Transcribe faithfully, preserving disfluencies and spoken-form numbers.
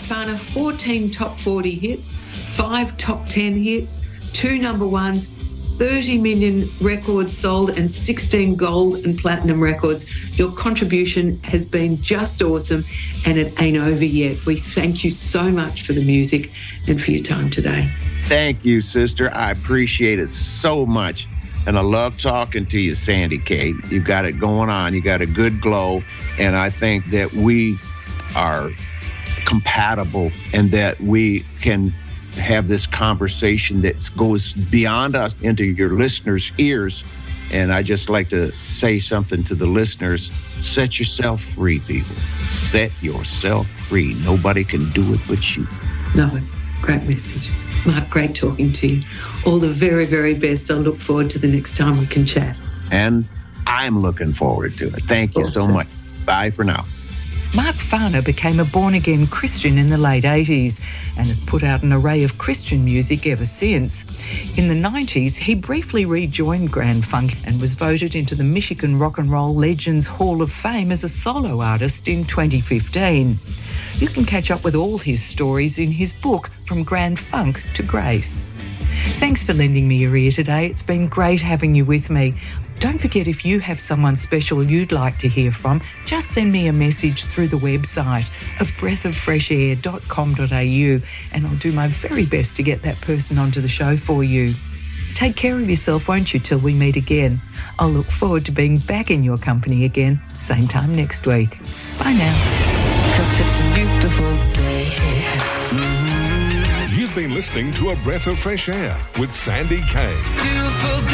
Farner, fourteen top forty hits, five top ten hits, two number ones, thirty million records sold and sixteen gold and platinum records. Your contribution has been just awesome and it ain't over yet. We thank you so much for the music and for your time today. Thank you, sister. I appreciate it so much. And I love talking to you, Sandy Kay. You got it going on. You got a good glow. And I think that we are compatible and that we can have this conversation that goes beyond us into your listeners' ears. And I just like to say something to the listeners. Set yourself free, people. Set yourself free. Nobody can do it but you. Love it. Great message. Mark, great talking to you. All the very, very best. I look forward to the next time we can chat. And I'm looking forward to it. Thank you awesome. so much. Bye for now. Mark Farner became a born-again Christian in the late eighties and has put out an array of Christian music ever since. In the nineties, he briefly rejoined Grand Funk and was voted into the Michigan Rock and Roll Legends Hall of Fame as a solo artist in twenty fifteen. You can catch up with all his stories in his book, From Grand Funk to Grace. Thanks for lending me your ear today. It's been great having you with me. Don't forget, if you have someone special you'd like to hear from, just send me a message through the website, a breath of fresh air dot com dot a u, and I'll do my very best to get that person onto the show for you. Take care of yourself, won't you, till we meet again. I'll look forward to being back in your company again, same time next week. Bye now. 'Cause it's a beautiful day. Mm-hmm. You've been listening to A Breath of Fresh Air with Sandy Kay. Beautiful day.